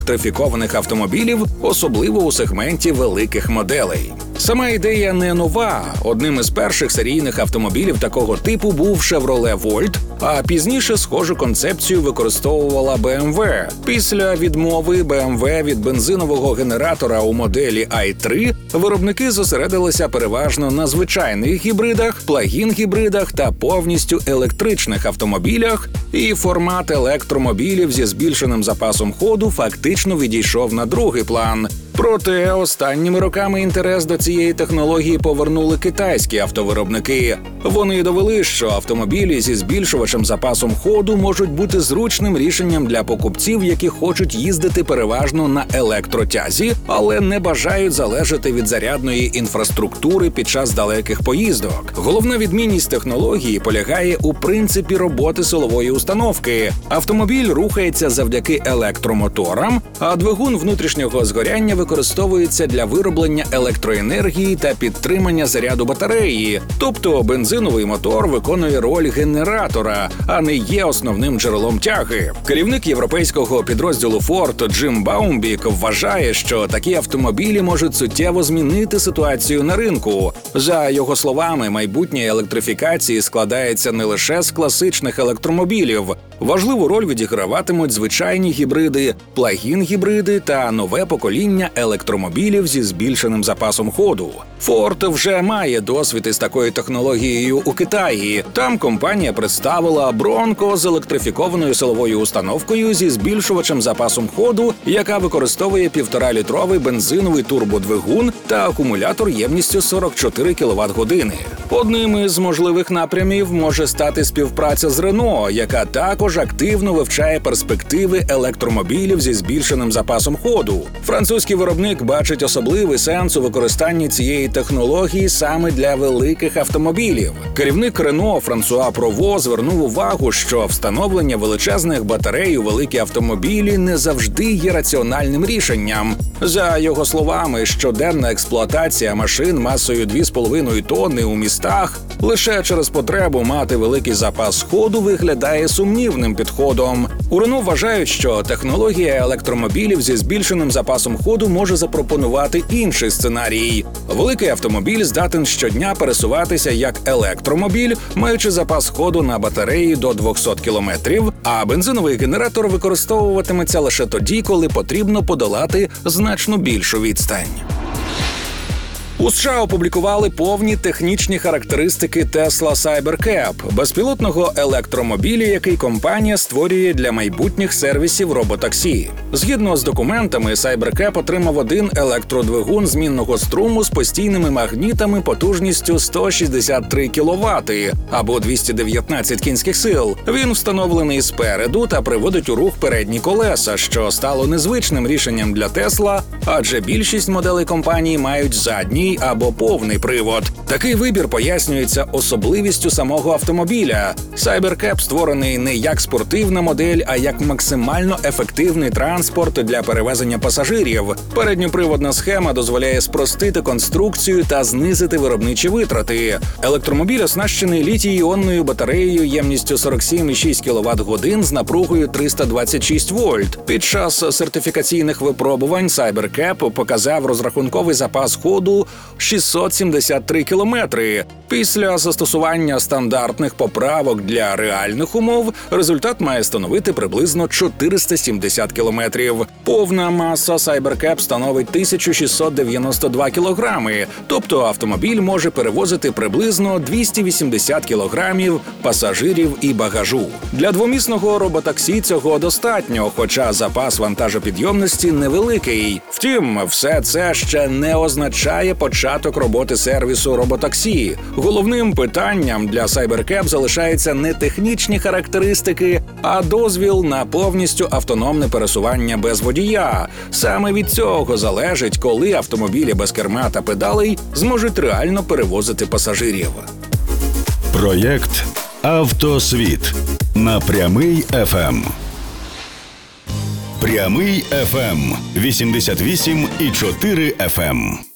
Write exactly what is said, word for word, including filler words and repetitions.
електрифікованих автомобілів, особливо у сегменті великих моделей. Сама ідея не нова. Одним із перших серійних автомобілів такого типу був Chevrolet Volt, а пізніше схожу концепцію використовувала бі ем ве. Після відмови бі ем ве від бензинового генератора у моделі ай три виробники зосередилися переважно на звичайних гібридах, плагін-гібридах та повністю електричних автомобілях, і формат електромобілів зі збільшеним запасом ходу фактично відійшов на другий план. Проте останніми роками інтерес до цієї технології повернули китайські автовиробники. Вони довели, що автомобілі зі збільшувачем запасом ходу можуть бути зручним рішенням для покупців, які хочуть їздити переважно на електротязі, але не бажають залежати від зарядної інфраструктури під час далеких поїздок. Головна відмінність технології полягає у принципі роботи силової установки. Автомобіль рухається завдяки електромоторам, а двигун внутрішнього згоряння використовується для вироблення електроенергії та підтримання заряду батареї. Тобто бензиновий мотор виконує роль генератора, а не є основним джерелом тяги. Керівник європейського підрозділу Ford Джим Баумбік вважає, що такі автомобілі можуть суттєво змінити ситуацію на ринку. За його словами, майбутнє електрифікації складається не лише з класичних електромобілів. Важливу роль відіграватимуть звичайні гібриди, плагін-гібриди та нове покоління електромобілів зі збільшеним запасом ходу. Ford вже має досвід із такою технологією у Китаї. Там компанія представила Bronco з електрифікованою силовою установкою зі збільшувачем запасом ходу, яка використовує півторалітровий бензиновий турбодвигун та акумулятор ємністю сорок чотири кіловат-години. Одним із можливих напрямів може стати співпраця з Renault, яка також активно вивчає перспективи електромобілів зі збільшеним запасом ходу. Французький виробник бачить особливий сенс у використанні цієї технології саме для великих автомобілів. Керівник Renault Франсуа Прово звернув увагу, що встановлення величезних батарей у великі автомобілі не завжди є раціональним рішенням. За його словами, щоденна експлуатація машин масою дві з половиною тонни у містах лише через потребу мати великий запас ходу виглядає сумнівним підходом. У Renault вважають, що технологія електромобілів зі збільшеним запасом ходу може запропонувати інший сценарій. Великий автомобіль здатен щодня пересуватися як електромобіль, маючи запас ходу на батареї до двісті кілометрів, а бензиновий генератор використовуватиметься лише тоді, коли потрібно подолати значно більшу відстань. У США опублікували повні технічні характеристики Tesla Cybercab – безпілотного електромобіля, який компанія створює для майбутніх сервісів роботаксі. Згідно з документами, Cybercab отримав один електродвигун змінного струму з постійними магнітами потужністю сто шістдесят три кіловати або двісті дев'ятнадцять кінських сил. Він встановлений спереду та приводить у рух передні колеса, що стало незвичним рішенням для Tesla, адже більшість моделей компанії мають задній або повний привод. Такий вибір пояснюється особливістю самого автомобіля. Cybercab створений не як спортивна модель, а як максимально ефективний транспорт для перевезення пасажирів. Передньоприводна схема дозволяє спростити конструкцію та знизити виробничі витрати. Електромобіль оснащений літій-іонною батареєю ємністю сорок сім цілих шість кіловат-годин з напругою триста двадцять шість вольт. Під час сертифікаційних випробувань Cybercab показав розрахунковий запас ходу шістсот сімдесят три кілометри. Після застосування стандартних поправок для реальних умов результат має становити приблизно чотириста сімдесят кілометрів. Повна маса Cybercab становить тисячу шістсот дев'яносто два кілограми, тобто автомобіль може перевозити приблизно двісті вісімдесят кілограмів пасажирів і багажу. Для двомісного роботаксі цього достатньо, хоча запас вантажопідйомності невеликий. Втім, все це ще не означає початок роботи сервісу роботаксі. Головним питанням для Cybercab залишається не технічні характеристики, а дозвіл на повністю автономне пересування без водія. Саме від цього залежить, коли автомобілі без керма та педалей зможуть реально перевозити пасажирів. Проєкт «Автосвіт» на Прямий еф ем. Прямий еф ем вісімдесят вісім і чотири еф ем.